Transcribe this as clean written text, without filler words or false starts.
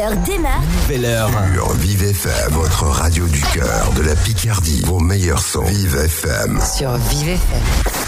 heure démarre. Nouvelle heure. Sur Vive FM, votre radio du cœur, de la Picardie, vos meilleurs sons. Vive FM. Sur Vive FM.